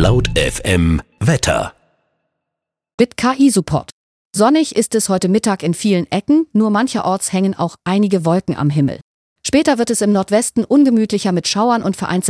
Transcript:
Laut FM Wetter. Mit KI-Support. Sonnig ist es heute Mittag in vielen Ecken, nur mancherorts hängen auch einige Wolken am Himmel. Später wird es im Nordwesten ungemütlicher mit Schauern und vereinzelt